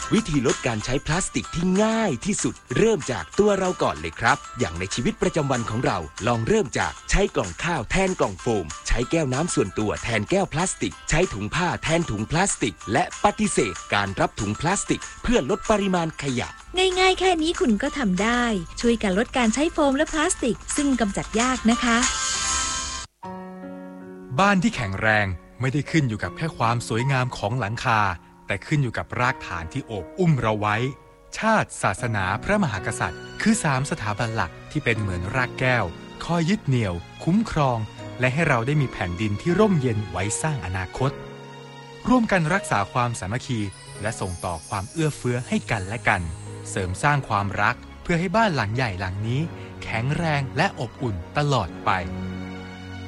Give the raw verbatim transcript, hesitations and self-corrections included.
วิธีลดการใช้พลาสติกที่ง่ายที่สุดเริ่มจากตัวเราก่อนเลยครับอย่างในชีวิตประจำวันของเราลองเริ่มจากใช้กล่องข้าวแทนกล่องโฟมใช้แก้วน้ำส่วนตัวแทนแก้วพลาสติกใช้ถุงผ้าแทนถุงพลาสติกและปฏิเสธการรับถุงพลาสติกเพื่อลดปริมาณขยะง่ายๆแค่นี้คุณก็ทำได้ช่วยกันลดการใช้โฟมและพลาสติกซึ่งกำจัดยากนะคะบ้านที่แข็งแรงไม่ได้ขึ้นอยู่กับแค่ความสวยงามของหลังคาแต่ขึ้นอยู่กับรากฐานที่โอบอุ้มเราไว้ชาติศาสนาพระมหากษัตริย์คือสามสถาบันหลักที่เป็นเหมือนรากแก้วคอยยึดเหนี่ยวคุ้มครองและให้เราได้มีแผ่นดินที่ร่มเย็นไว้สร้างอนาคตร่วมกันรักษาความสามัคคีและส่งต่อความเอื้อเฟื้อให้กันและกันเสริมสร้างความรักเพื่อให้บ้านหลังใหญ่หลังนี้แข็งแรงและอบอุ่นตลอดไป